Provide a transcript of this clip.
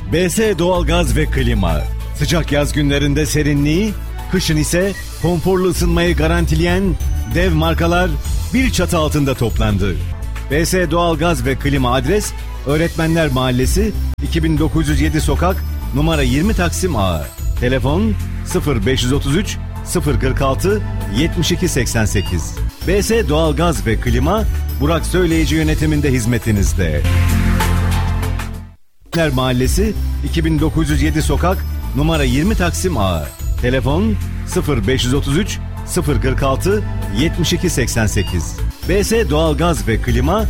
BS Doğalgaz ve Klima. Sıcak yaz günlerinde serinliği, kışın ise konforlu ısınmayı garantileyen dev markalar bir çatı altında toplandı. BS Doğalgaz ve Klima adres Öğretmenler Mahallesi 2907 sokak numara 20 Taksim A. Telefon 0533 046 7288. BS Doğalgaz ve Klima Burak Söyleyici yönetiminde hizmetinizde. Öğretmenler Mahallesi 2907 sokak numara 20 Taksim A. Telefon 0533 046 7288. BS Doğalgaz ve Klima